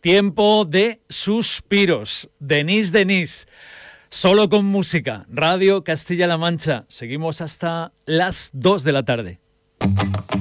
Tiempo de suspiros. Denis. Solo con música. Radio Castilla-La Mancha. Seguimos hasta las 2 de la tarde.